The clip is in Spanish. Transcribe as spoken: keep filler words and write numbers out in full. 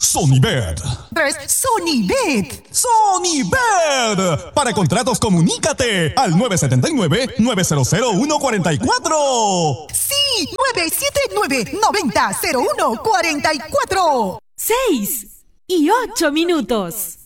Sonybet. tres Sonybet. Sonybet. Para contratos, comunícate al nueve siete nueve, nueve cero cero, uno cuatro cuatro. Sí, nueve siete nueve, nueve cero cero uno cuatro cuatro. Seis y ocho minutos.